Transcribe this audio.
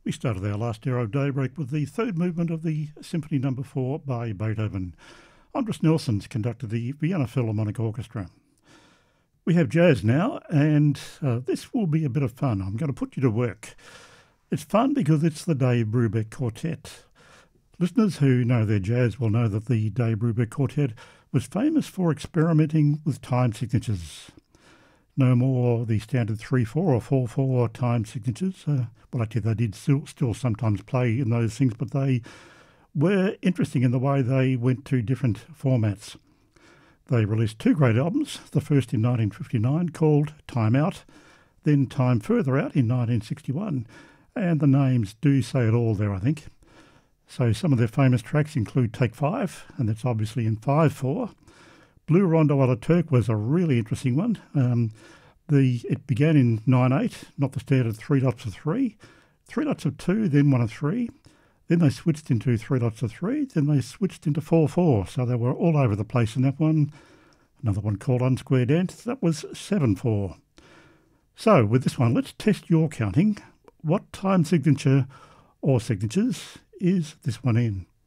We started our last hour of Daybreak with the third movement of the Symphony No. 4 by Beethoven. Andris Nelsons conducted the Vienna Philharmonic Orchestra. We have jazz now, and this will be a bit of fun. I'm going to put you to work. It's fun because it's the Dave Brubeck Quartet. Listeners who know their jazz will know that the Dave Brubeck Quartet was famous for experimenting with time signatures. No more the standard 3/4 or 4/4 time signatures. Well, actually, they did still sometimes play in those things, but they were interesting in the way they went to different formats. They released two great albums, the first in 1959 called Time Out, then Time Further Out in 1961, and the names do say it all there, I think. So some of their famous tracks include Take 5, and that's obviously in 5/4. Blue Rondo a la Turk was a really interesting one. It began in 9/8, not the standard 3 dots of 3, 3 dots of 2, then 1 of 3. Then they switched into 3 dots of 3, then they switched into 4/4. So they were all over the place in that one. Another one called Unsquared Ant, that was 7/4. So with this one, let's test your counting. What time signature or signatures is this one in?